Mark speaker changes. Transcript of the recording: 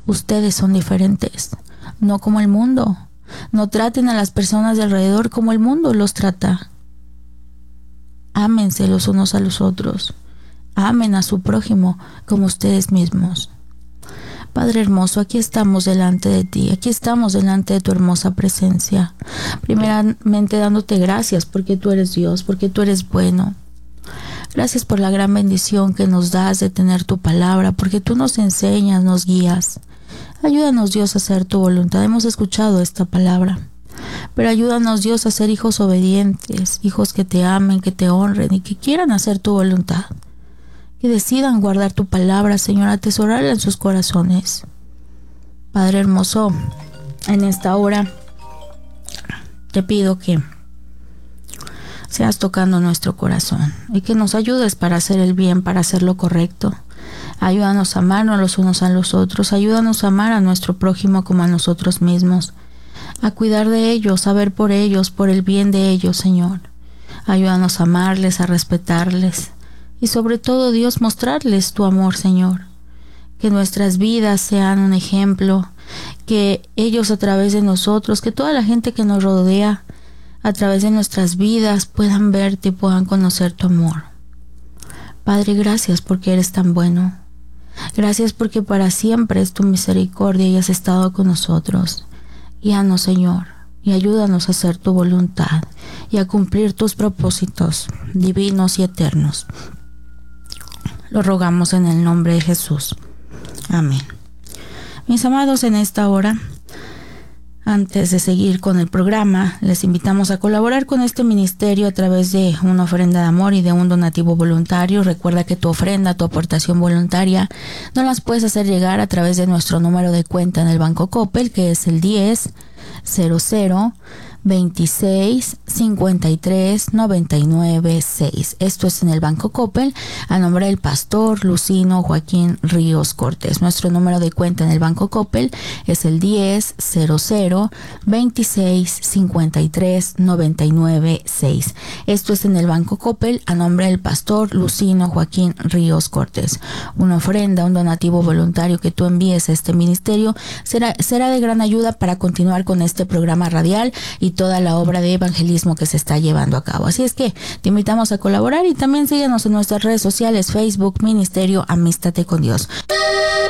Speaker 1: Ustedes son diferentes, no como el mundo. No traten a las personas de alrededor como el mundo los trata. Ámense los unos a los otros. Amen a su prójimo como ustedes mismos. Padre hermoso, aquí estamos delante de ti, aquí estamos delante de tu hermosa presencia. Primeramente dándote gracias porque tú eres Dios, porque tú eres bueno. Gracias por la gran bendición que nos das de tener tu palabra, porque tú nos enseñas, nos guías. Ayúdanos, Dios, a hacer tu voluntad. Hemos escuchado esta palabra, pero ayúdanos, Dios, a ser hijos obedientes, hijos que te amen, que te honren y que quieran hacer tu voluntad. Que decidan guardar tu palabra, Señor, atesorarla en sus corazones. Padre hermoso, en esta hora te pido que seas tocando nuestro corazón y que nos ayudes para hacer el bien, para hacer lo correcto. Ayúdanos a amarnos los unos a los otros, ayúdanos a amar a nuestro prójimo como a nosotros mismos, a cuidar de ellos, a ver por ellos, por el bien de ellos, Señor. Ayúdanos a amarles, a respetarles y sobre todo, Dios, mostrarles tu amor, Señor. Que nuestras vidas sean un ejemplo, que ellos a través de nosotros, que toda la gente que nos rodea a través de nuestras vidas puedan verte y puedan conocer tu amor. Padre, gracias porque eres tan bueno. Gracias porque para siempre es tu misericordia y has estado con nosotros. Guíanos, Señor, y ayúdanos a hacer tu voluntad y a cumplir tus propósitos divinos y eternos. Lo rogamos en el nombre de Jesús. Amén. Mis amados, en esta hora, antes de seguir con el programa, les invitamos a colaborar con este ministerio a través de una ofrenda de amor y de un donativo voluntario. Recuerda que tu ofrenda, tu aportación voluntaria, no las puedes hacer llegar a través de nuestro número de cuenta en el Banco Coppel, que es el 10-00-26-53-99-6. Esto es en el Banco Coppel, a nombre del pastor Lucino Joaquín Ríos Cortés. Nuestro número de cuenta en el Banco Coppel es el 10-00-26-53-99-6. Esto es en el Banco Coppel, a nombre del pastor Lucino Joaquín Ríos Cortés. Una ofrenda, un donativo voluntario que tú envíes a este ministerio será de gran ayuda para continuar con este programa radial y toda la obra de evangelismo que se está llevando a cabo. Así es que te invitamos a colaborar y también síguenos en nuestras redes sociales, Facebook, Ministerio Amístate con Dios.